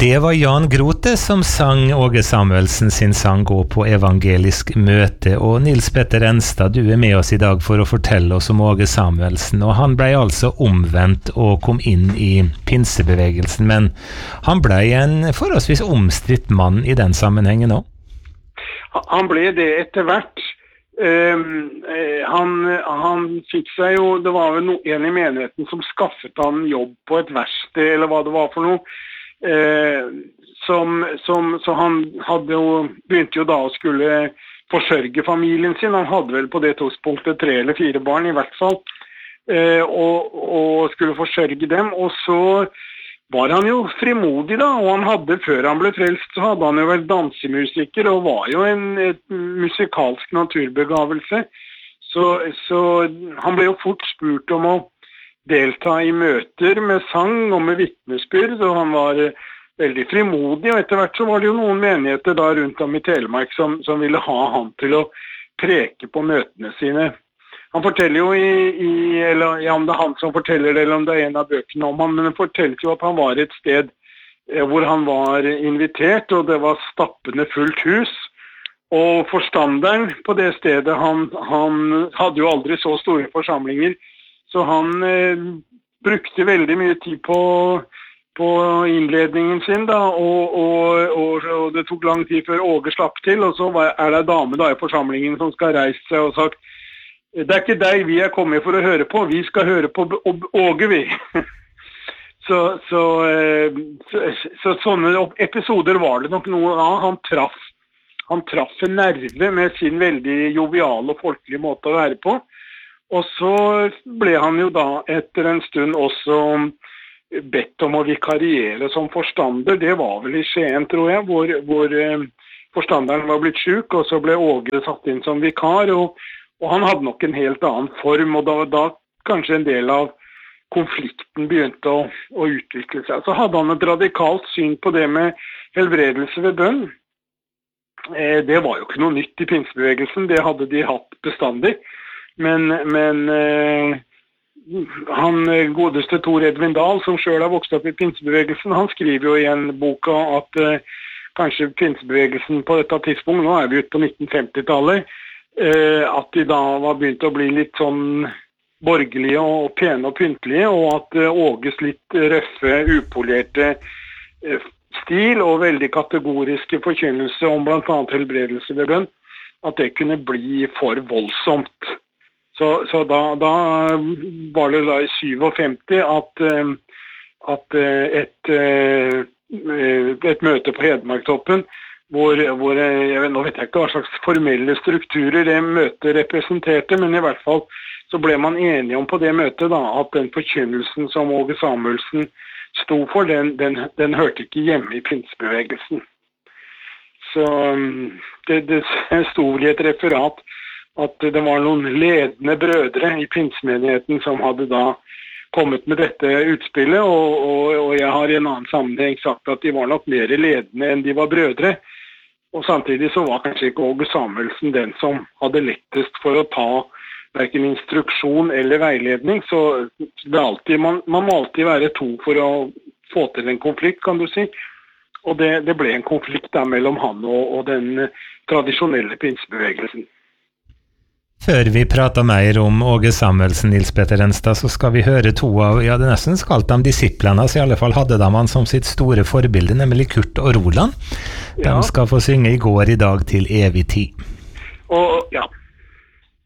Det var Jan Grote som sang Åge Samuelsen sin sang Gå på evangelisk møte, og Nils Petter Enstad, du med oss i dag for å fortelle oss om Åge Samuelsen, og han ble altså omvendt og kom inn i pinsebevegelsen, men han ble en forholdsvis omstridt mann i den sammenhengen også. Han ble det etter hvert. Han fikk seg jo, det var vel en i menigheten som skaffet han jobb på et verksted, eller hva det var for noe, så han hadde jo, begynte jo da å skulle forsørge familien sin. Han hadde vel på det tidspunktet 3 eller 4 barn i hvert fall, og skulle forsørge dem, og så var han jo frimodig da, og han hadde, før han ble frelst, så hadde han jo vært dansemusiker, og var jo en musikalsk naturbegavelse, så han ble jo fort spurt om å delta i møter med sang og med vitnesbyrd, og han var veldig frimodig, og etter hvert så var det jo noen menigheter da rundt om i Telemark som ville ha han til å preke på møtene sine. Han forteller jo eller om det er han som forteller det, eller om det er en av bøkene om han, men det forteller jo at han var et sted hvor han var invitert, og det var stappende fullt hus, og forstanderen på det stedet, han hadde jo aldri så store forsamlinger, så han brukte veldig mye tid på innledningen sin da, og det tok lang tid før Åge slapp til, og så er det en dame da i forsamlingen som skal reise seg og sagt, det er ikke deg vi er kommet for å høre på, vi skal høre på Åge vi. så sånne episoder var det nok noe av. Han traff en nerve med sin veldig joviale og folkelige måte å være på. Og så ble han jo da etter en stund også bedt om å vikariere som forstander. Det var vel i Skien, tror jeg, hvor forstanderen var blitt syk, og så ble Åge satt inn som vikar, og han hadde nok en helt annen form, og da kanskje en del av konflikten begynte å utvikle seg. Så hadde han et radikalt syn på det med helbredelse ved bønn. Det var jo ikke noe nytt i pinsebevegelsen, det hadde de hatt bestandig. Men han godeste Tor Edvin Dahl, som selv har vokst opp i pinsebevegelsen, han skriver jo i en boka at kanskje pinsebevegelsen på dette tidspunkt, nå er vi ute på 1950-tallet, at de da var begynt å bli litt sånn borgerlige og pene og pyntelige, og at Åges litt røffe, upolerte stil og veldig kategoriske forkynnelse om blant annet helbredelse ved bønn, at det kunne bli for voldsomt. Så da var det da i 57 at et møte på Hedmarktoppen, hvor nå vet jeg ikke hva slags formelle strukturer det møtet representerte, men i hvert fall så ble man enige om på det møtet da, at den forkynnelsen som Åge Samuelsen sto for, den hørte ikke hjemme i pinsebevegelsen. Så det sto i et referat at det var noen ledende brødre i pinsemenigheten som hadde da kommet med dette utspillet, og jeg har i en annen sammenheng sagt at de var nok mer ledende enn de var brødre, og samtidig så var kanskje ikke Åge Samuelsen den som hadde lettest for å ta hverken instruksjon eller veiledning, så man må alltid være to for å få til en konflikt, kan du si, og det ble en konflikt der mellom han og den tradisjonelle pinsebevegelsen. Før vi prater mer om Åge Samuelsen, Nils Petter Enstad, så skal vi høre to av, ja det nesten skalt de disiplene, så i alle fall hadde de han som sitt store forbilde, nemlig Kurt og Roland. De skal få synge I går, I dag til evig tid. Og ja,